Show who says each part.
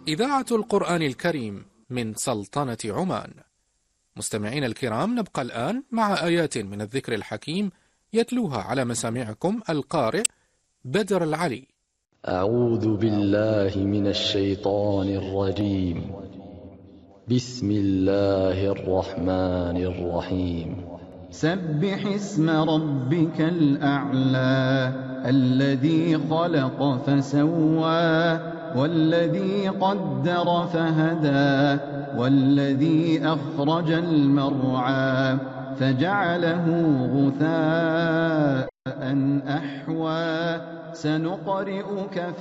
Speaker 1: إذاعة القرآن الكريم من سلطنة عمان. مستمعين الكرام، نبقى الآن مع آيات من الذكر الحكيم يتلوها على مسامعكم القارئ بدر العلي.
Speaker 2: أعوذ بالله من الشيطان الرجيم. بسم الله الرحمن الرحيم.
Speaker 3: سبح اسم ربك الأعلى الذي خلق فسوى والذي قدر فهدى والذي أخرج المرعى فجعله غثاء أحوى سنقرئك